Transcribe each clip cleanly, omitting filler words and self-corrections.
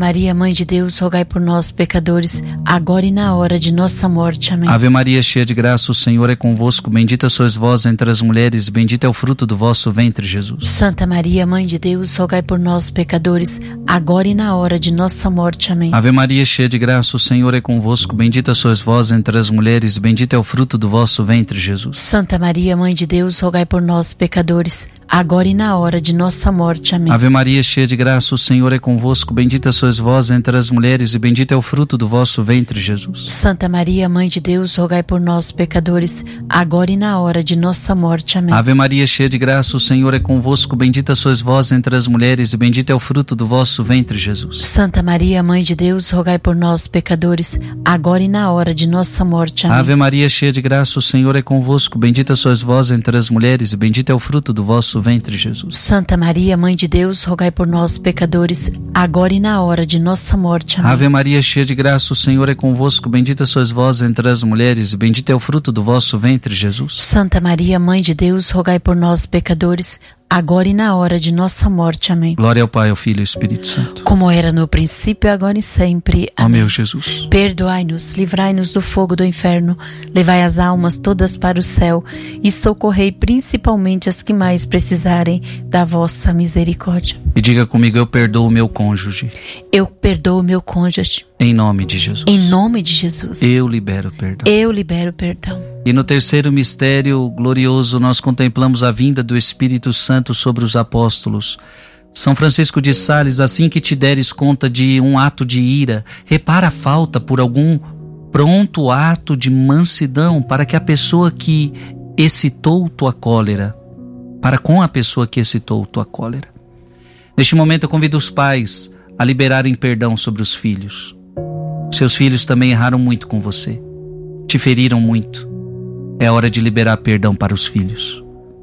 Maria, Mãe de Deus, rogai por nós, pecadores, agora e na hora de nossa morte. Amém. Ave Maria, cheia de graça, o Senhor é convosco. Bendita sois vós entre as mulheres, bendito é o fruto do vosso ventre, Jesus. Santa Maria, Mãe de Deus, rogai por nós, pecadores, agora e na hora de nossa morte. Amém. Ave Maria, cheia de graça, o Senhor é convosco. Bendita sois vós entre as mulheres, bendito é o fruto do vosso ventre, Jesus. Santa Maria, Mãe de Deus, rogai por nós, pecadores, agora e na hora de nossa morte. Amém. Ave Maria, cheia de graça, o Senhor é convosco. Bendita sois vós entre as mulheres, e bendito é o fruto do vosso ventre, Jesus. Santa Maria, Mãe de Deus, rogai por nós, pecadores, agora e na hora de nossa morte. Amém. Ave Maria, cheia de graça, o Senhor é convosco. Bendita sois vós entre as mulheres, e bendito é o fruto do vosso ventre, Jesus. Santa Maria, Mãe de Deus, rogai por nós, pecadores, agora e na hora de nossa morte. Amém. Ave Maria, cheia de graça, o Senhor é convosco. Bendita sois vós entre as mulheres, e bendito é o fruto do vosso ventre, Jesus. Santa Maria, Mãe de Deus, rogai por nós, pecadores, agora e na hora de nossa morte. Amém. Ave Maria, cheia de graça, o Senhor é convosco. Bendita sois vós entre as mulheres, e bendito é o fruto do vosso ventre, Jesus. Santa Maria, Mãe de Deus, rogai por nós, pecadores, agora e na hora de nossa morte. Amém. Glória ao Pai, ao Filho e ao Espírito Santo. Como era no princípio, agora e sempre. Ó Amém. meu Jesus. Perdoai-nos, livrai-nos do fogo do inferno, levai as almas todas para o céu e socorrei principalmente as que mais precisarem da vossa misericórdia. E diga comigo: eu perdoo o meu cônjuge. Eu perdoo o meu cônjuge. Em nome de Jesus. Em nome de Jesus. Eu libero perdão. Eu libero perdão. E no terceiro mistério glorioso nós contemplamos a vinda do Espírito Santo sobre os apóstolos. São Francisco de Sales, assim que te deres conta de um ato de ira, repara a falta por algum pronto ato de mansidão para que a pessoa que excitou tua cólera, para com a pessoa que excitou tua cólera. Neste momento eu convido os pais a liberarem perdão sobre os filhos. Seus filhos também erraram muito com você, te feriram muito. É hora de liberar perdão para os filhos.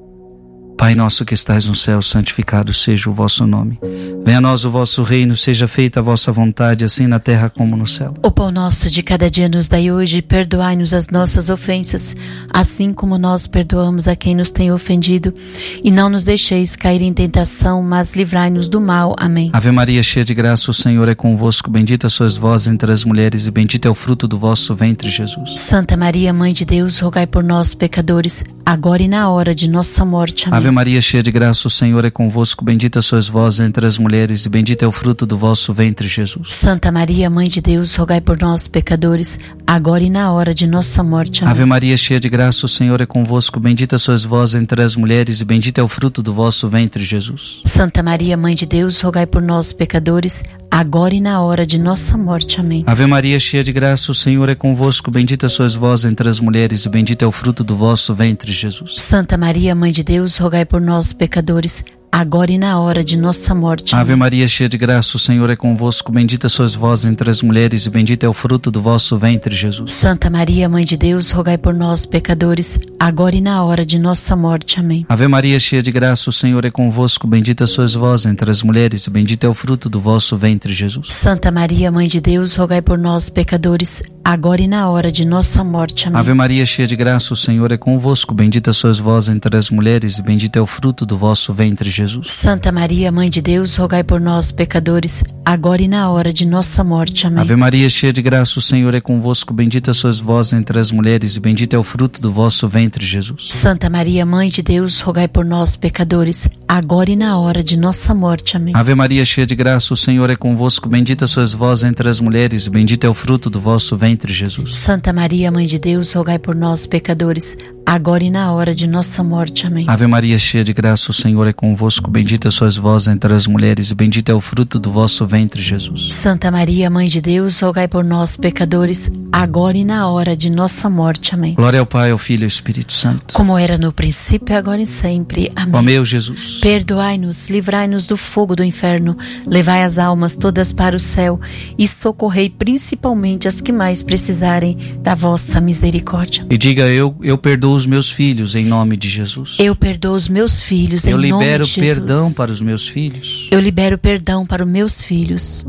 Pai nosso que estais no céu, santificado seja o vosso nome. Venha a nós o vosso reino, seja feita a vossa vontade, assim na terra como no céu. O pão nosso de cada dia nos dai hoje, perdoai-nos as nossas ofensas, assim como nós perdoamos a quem nos tem ofendido. E não nos deixeis cair em tentação, mas livrai-nos do mal. Amém. Ave Maria, cheia de graça, o Senhor é convosco. Bendita sois vós entre as mulheres, e bendito é o fruto do vosso ventre, Jesus. Santa Maria, Mãe de Deus, rogai por nós, pecadores, agora e na hora de nossa morte. Amém. Ave Maria, cheia de graça, o Senhor é convosco. Bendita sois vós entre as mulheres, e bendito é o fruto do vosso ventre, Jesus. Santa Maria, Mãe de Deus, rogai por nós, pecadores, agora e na hora de nossa morte. Amém. Ave Maria, cheia de graça, o Senhor é convosco. Bendita sois vós entre as mulheres, e bendito é o fruto do vosso ventre, Jesus. Santa Maria, Mãe de Deus, rogai por nós, pecadores, agora e na hora de nossa morte. Amém. Ave Maria, cheia de graça, o Senhor é convosco. Bendita sois vós entre as mulheres, e bendito é o fruto do vosso ventre, Jesus. Santa Maria, Mãe de Deus, rogai por nós, pecadores, agora e na hora de nossa morte. Ave Maria, cheia de graça, o Senhor é convosco. Bendita sois vós entre as mulheres, e bendito é o fruto do vosso ventre, Jesus. Santa Maria, Mãe de Deus, rogai por nós, pecadores, agora e na hora de nossa morte. Amém. Ave Maria, cheia de graça, o Senhor é convosco. Bendita sois vós entre as mulheres, e bendito é o fruto do vosso ventre, Jesus. Santa Maria, Mãe de Deus, rogai por nós, pecadores, agora e na hora de nossa morte. Amém. Ave Maria, cheia de graça, o Senhor é convosco. Bendita sois vós entre as mulheres, e bendito é o fruto do vosso ventre, Jesus. Santa Maria, Mãe de Deus, rogai por nós, pecadores, agora e na hora de nossa morte. Amém. Ave Maria, cheia de graça, o Senhor é convosco. Bendita sois vós entre as mulheres, e bendito é o fruto do vosso ventre, Jesus. Santa Maria, Mãe de Deus, rogai por nós, pecadores, agora e na hora de nossa morte. Amém. Ave Maria, cheia de graça, o Senhor é convosco. Bendita sois vós entre as mulheres, e bendito é o fruto do vosso ventre, Jesus. Santa Maria, Mãe de Deus, rogai por nós, pecadores, agora e na hora de nossa morte. Amém. Ave Maria, cheia de graça, o Senhor é convosco. Bendita sois vós entre as mulheres, e bendito é o fruto do vosso ventre, Jesus. Santa Maria, Mãe de Deus, rogai por nós, pecadores, agora e na hora de nossa morte. Amém. Glória ao Pai, ao Filho e ao Espírito Santo. Como era no princípio, agora e sempre. Amém. Ó meu Jesus. Perdoai-nos, livrai-nos do fogo do inferno, levai as almas todas para o céu e socorrei principalmente as que mais precisarem da vossa misericórdia. E diga: eu perdoo os meus filhos em nome de Jesus. Eu perdoo os meus filhos em nome de Jesus. Eu libero perdão para os meus filhos. Eu libero perdão para os meus filhos.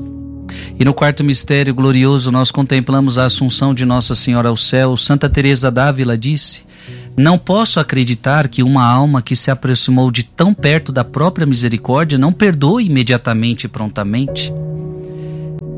E no quarto mistério glorioso nós contemplamos a assunção de Nossa Senhora ao céu. Santa Teresa d'Ávila disse: não posso acreditar que uma alma que se aproximou de tão perto da própria misericórdia não perdoe imediatamente e prontamente.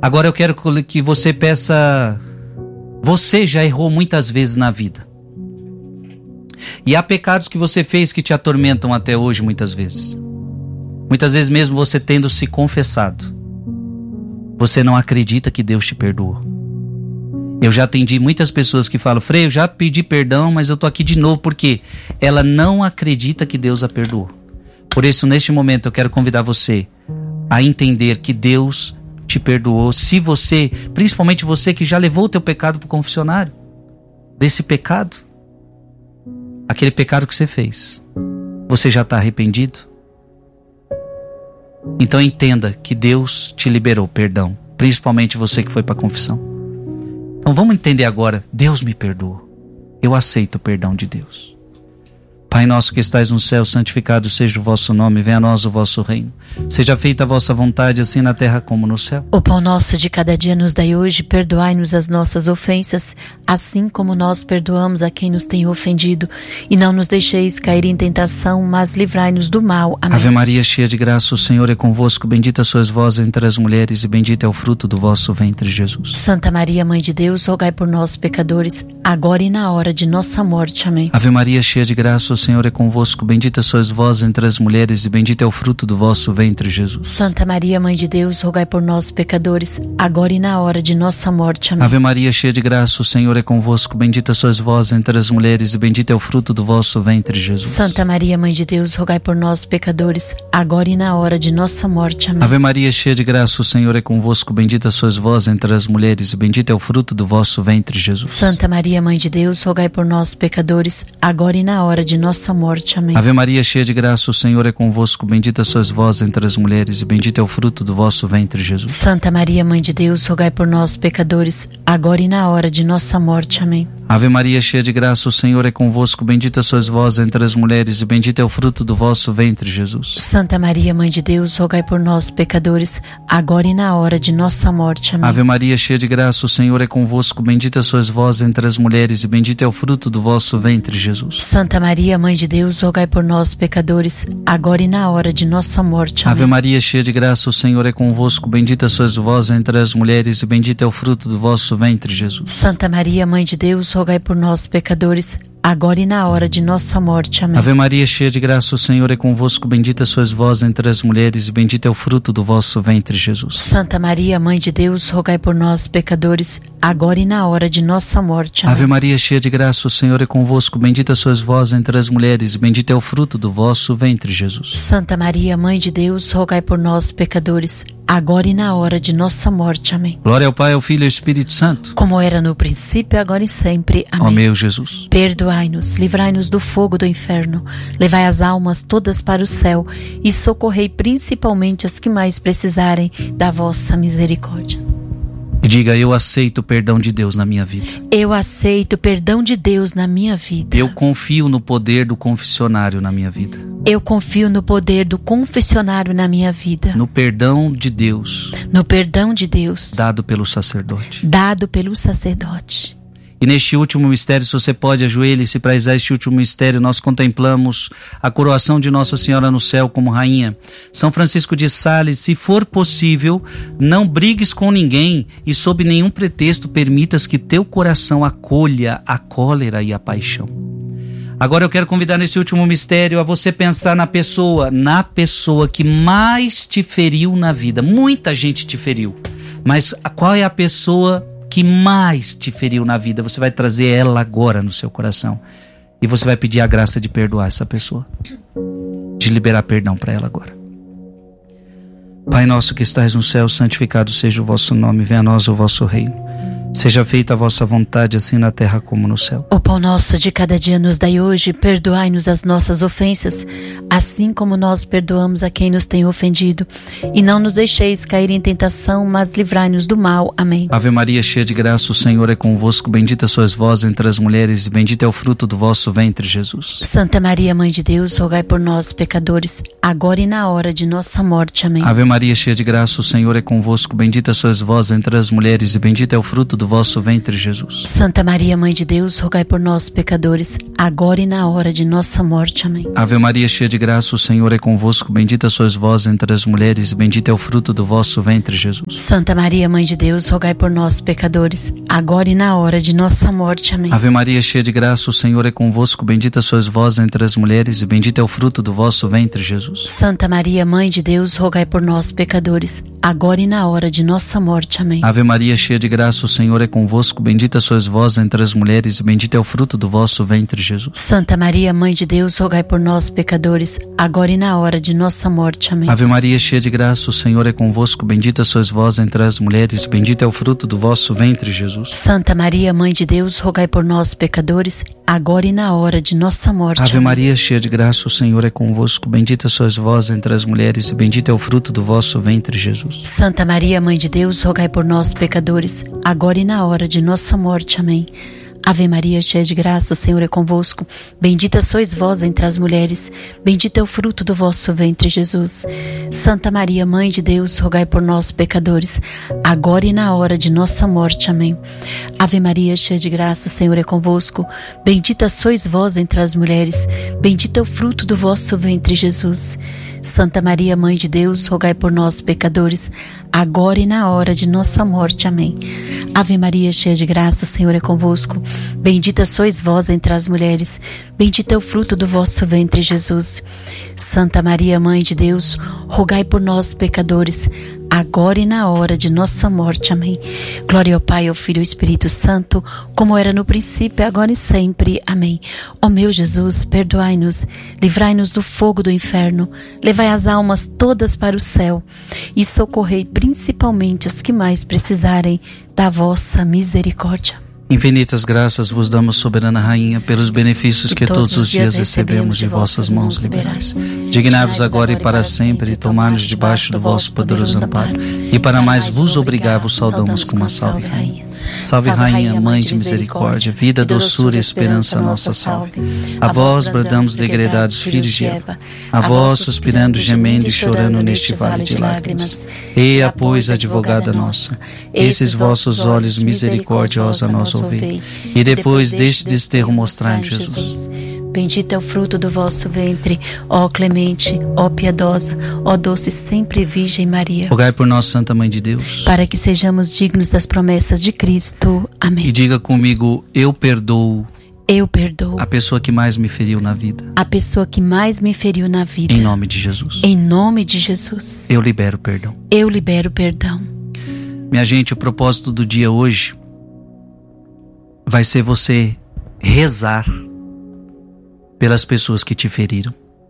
Agora eu quero que você peça... Você já errou muitas vezes na vida. E há pecados que você fez que te atormentam até hoje muitas vezes. Muitas vezes mesmo você tendo se confessado, você não acredita que Deus te perdoou. Eu já atendi muitas pessoas que falam: Frei, eu já pedi perdão, mas eu tô aqui de novo, porque ela não acredita que Deus a perdoou. Por isso, neste momento, eu quero convidar você a entender que Deus te perdoou. Se você, principalmente você que já levou o teu pecado para o confessionário, desse pecado, aquele pecado que você fez, você já está arrependido? Então entenda que Deus te liberou perdão, principalmente você que foi para a confissão. Então vamos entender agora: Deus me perdoou, eu aceito o perdão de Deus. Pai nosso que estais no céu, santificado seja o vosso nome, venha a nós o vosso reino. Seja feita a vossa vontade, assim na terra como no céu. O pão nosso de cada dia nos dai hoje, perdoai-nos as nossas ofensas, assim como nós perdoamos a quem nos tem ofendido. E não nos deixeis cair em tentação, mas livrai-nos do mal. Amém. Ave Maria, cheia de graça, o Senhor é convosco, bendita sois vós entre as mulheres, e bendito é o fruto do vosso ventre, Jesus. Santa Maria, Mãe de Deus, rogai por nós, pecadores, agora e na hora de nossa morte. Amém. Ave Maria, cheia de graça, o Senhor é convosco, bendita sois vós entre as mulheres, e bendito é o fruto do vosso ventre, Jesus. Santa Maria, Mãe de Deus, rogai por nós, pecadores, agora e na hora de nossa morte. Amém. Ave Maria, cheia de graça, o Senhor é convosco, bendita sois vós entre as mulheres, e bendito é o fruto do vosso ventre, Jesus. Santa Maria, Mãe de Deus, rogai por nós, pecadores, agora e na hora de nossa morte. Amém. Ave Maria, cheia de graça, o Senhor é convosco, bendita sois vós entre as mulheres, e bendito é o fruto do vosso ventre, Jesus. Santa Maria, Mãe de Deus, rogai por nós, pecadores, agora e na hora de nossa morte. Amém. Ave Maria, cheia de graça, o Senhor é convosco, bendita sois vós entre as mulheres, e bendito é o fruto do vosso ventre, Jesus. Santa Maria, Mãe de Deus, rogai por nós, pecadores, agora e na hora de nossa morte. Amém. Ave Maria, cheia de graça, o Senhor é convosco, bendita sois vós entre as mulheres, e bendito é o fruto do vosso ventre, Jesus. Santa Maria, Mãe de Deus, rogai por nós, pecadores, agora e na hora de nossa morte. Amém. Ave Maria, cheia de graça, o Senhor é convosco, bendita sois vós entre as mulheres, e bendito é o fruto do vosso ventre, Jesus. Santa Maria, Mãe de Deus, rogai por nós, pecadores, agora e na hora de nossa morte. Amém. Ave Maria, cheia de graça, o Senhor é convosco, bendita sois vós entre as mulheres, e bendito é o fruto do vosso ventre, Jesus. Santa Maria, Mãe de Deus, rogai por nós, pecadores, agora e na hora de nossa morte. Amém. Ave Maria, cheia de graça, o Senhor é convosco, bendita sois vós entre as mulheres, e bendito é o fruto do vosso ventre, Jesus. Santa Maria, Mãe de Deus, rogai por nós, pecadores, agora e na hora de nossa morte. Amém. Ave Maria, cheia de graça, o Senhor é convosco, bendita sois vós entre as mulheres, e bendito é o fruto do vosso ventre, Jesus. Santa Maria, Mãe de Deus, rogai por nós, pecadores, agora e na hora de nossa morte. Amém. Glória ao Pai, ao Filho e ao Espírito Santo, como era no princípio, agora e sempre. Amém. Ó meu Jesus, perdoai-nos, livrai-nos do fogo do inferno, levai as almas todas para o céu e socorrei principalmente as que mais precisarem da vossa misericórdia. E diga: eu aceito o perdão de Deus na minha vida. Eu aceito o perdão de Deus na minha vida. Eu confio no poder do confessionário na minha vida. Eu confio no poder do confessionário na minha vida. No perdão de Deus. No perdão de Deus. Dado pelo sacerdote. Dado pelo sacerdote. E neste último mistério, se você pode, ajoelhe-se para rezar este último mistério. Nós contemplamos a coroação de Nossa Senhora no céu como rainha. São Francisco de Sales: se for possível, não brigues com ninguém e sob nenhum pretexto permitas que teu coração acolha a cólera e a paixão. Agora eu quero convidar nesse último mistério a você pensar na pessoa que mais te feriu na vida. Muita gente te feriu, mas qual é a pessoa que mais te feriu na vida? Você vai trazer ela agora no seu coração e você vai pedir a graça de perdoar essa pessoa, de liberar perdão para ela agora. Pai nosso que estais no céu, santificado seja o vosso nome, venha a nós o vosso reino. Seja feita a vossa vontade, assim na terra como no céu. O pão nosso de cada dia nos dai hoje, perdoai-nos as nossas ofensas, assim como nós perdoamos a quem nos tem ofendido. E não nos deixeis cair em tentação, mas livrai-nos do mal. Amém. Ave Maria, cheia de graça, o Senhor é convosco, bendita sois vós entre as mulheres, e bendito é o fruto do vosso ventre, Jesus. Santa Maria, Mãe de Deus, rogai por nós, pecadores, agora e na hora de nossa morte. Amém. Ave Maria, cheia de graça, o Senhor é convosco, bendita sois vós entre as mulheres, e bendito é o fruto do do vosso ventre, Jesus. Santa Maria, Mãe de Deus, rogai por nós, pecadores, agora e na hora de nossa morte. Amém. Ave Maria, cheia de graça, o Senhor é convosco. Bendita sois vós entre as mulheres, e bendito é o fruto do vosso ventre, Jesus. Santa Maria, Mãe de Deus, rogai por nós, pecadores, agora e na hora de nossa morte. Amém. Ave Maria, cheia de graça, o Senhor é convosco. Bendita sois vós entre as mulheres, e bendito é o fruto do vosso ventre, Jesus. Santa Maria, Mãe de Deus, rogai por nós, pecadores, agora e na hora de nossa morte. Amém. Ave Maria, cheia de graça, o Senhor é convosco. Bendita sois vós entre as mulheres, e bendito é o fruto do vosso ventre, Jesus. Santa Maria, Mãe de Deus, rogai por nós, pecadores, agora e na hora de nossa morte. Amém. Ave Maria, cheia de graça, o Senhor é convosco. Bendita sois vós entre as mulheres, e bendito é o fruto do vosso ventre, Jesus. Santa Maria, Mãe de Deus, rogai por nós, pecadores, agora e na hora de nossa morte. Ave Amém. Maria, cheia de graça, o Senhor é convosco. Bendita sois vós entre as mulheres, e bendito é o fruto do vosso ventre, Jesus. Santa Maria, Mãe de Deus, rogai por nós, pecadores, agora e na hora de nossa morte. Amém. Ave Maria, cheia de graça, o Senhor é convosco. Bendita sois vós entre as mulheres, bendito é o fruto do vosso ventre, Jesus. Santa Maria, Mãe de Deus, rogai por nós, pecadores, agora e na hora de nossa morte. Amém. Ave Maria, cheia de graça, o Senhor é convosco. Bendita sois vós entre as mulheres, bendito é o fruto do vosso ventre, Jesus. Santa Maria, Mãe de Deus, rogai por nós, pecadores, agora e na hora de nossa morte. Amém. Ave Maria, cheia de graça, o Senhor é convosco. Bendita sois vós entre as mulheres, bendito é o fruto do vosso ventre, Jesus. Santa Maria, Mãe de Deus, rogai por nós, pecadores, agora e na hora de nossa morte. Amém. Glória ao Pai, ao Filho e ao Espírito Santo, como era no princípio, agora e sempre. Amém. Ó meu Jesus, perdoai-nos, livrai-nos do fogo do inferno, levai as almas todas para o céu e socorrei principalmente as que mais precisarem da vossa misericórdia. Infinitas graças vos damos, soberana Rainha, pelos benefícios que todos os dias recebemos de vossas mãos liberais. Dignai-vos agora e para sempre e tomai-nos debaixo do vosso poderoso amparo, e para mais vos obrigar vos saudamos com uma salve, Rainha. Salve, Rainha, Mãe de misericórdia, vida, doçura e esperança nossa, salve. A vós bradamos degredados filhos de Eva, a vós suspirando, gemendo e chorando neste vale de lágrimas. Eia, pois, advogada nossa, esses vossos olhos misericordiosos a nós ouvei, e depois deste desterro mostrai Jesus. Bendito é o fruto do vosso ventre, ó clemente, ó piedosa, ó doce sempre Virgem Maria. Rogai por nós, Santa Mãe de Deus, para que sejamos dignos das promessas de Cristo. Amém. E diga comigo: eu perdoo. Eu perdoo a pessoa que mais me feriu na vida. A pessoa que mais me feriu na vida. Em nome de Jesus. Em nome de Jesus. Eu libero perdão. Eu libero perdão. Minha gente, o propósito do dia hoje vai ser você rezar pelas pessoas que te feriram.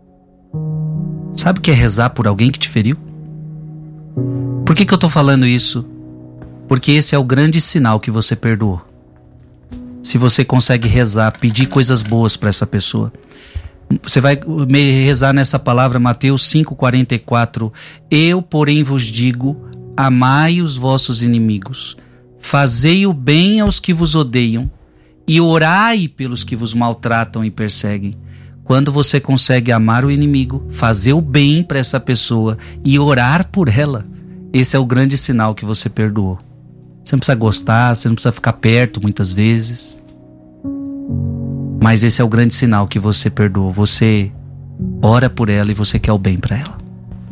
Sabe o que é rezar por alguém que te feriu? Por que eu tô falando isso? Porque esse é o grande sinal que você perdoou. Se você consegue rezar, pedir coisas boas para essa pessoa. Você vai rezar nessa palavra, Mateus 5,44. Eu, porém, vos digo, amai os vossos inimigos, fazei o bem aos que vos odeiam, e orai pelos que vos maltratam e perseguem. Quando você consegue amar o inimigo, fazer o bem para essa pessoa e orar por ela, esse é o grande sinal que você perdoou. Você não precisa gostar, você não precisa ficar perto muitas vezes, mas esse é o grande sinal que você perdoou. Você ora por ela e você quer o bem para ela.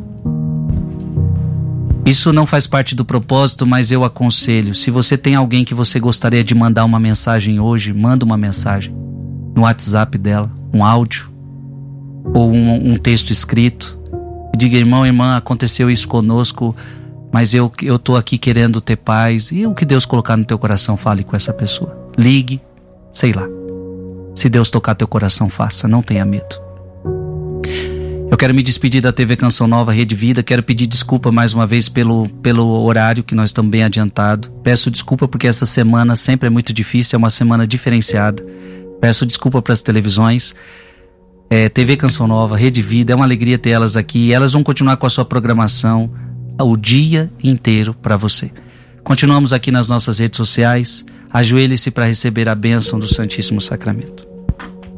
Isso não faz parte do propósito, mas eu aconselho. Se você tem alguém que você gostaria de mandar uma mensagem hoje, manda uma mensagem no WhatsApp dela, um áudio ou um texto escrito. E diga: irmão, irmã, aconteceu isso conosco, mas eu tô aqui querendo ter paz. E o que Deus colocar no teu coração, fale com essa pessoa. Ligue, sei lá. Se Deus tocar teu coração, faça, não tenha medo. Eu quero me despedir da TV Canção Nova, Rede Vida. Quero pedir desculpa mais uma vez pelo horário que nós estamos bem adiantado. Peço desculpa porque essa semana sempre é muito difícil, é uma semana diferenciada. Peço desculpa para as televisões. TV Canção Nova, Rede Vida, é uma alegria ter elas aqui. Elas vão continuar com a sua programação o dia inteiro para você. Continuamos aqui nas nossas redes sociais. Ajoelhe-se para receber a bênção do Santíssimo Sacramento.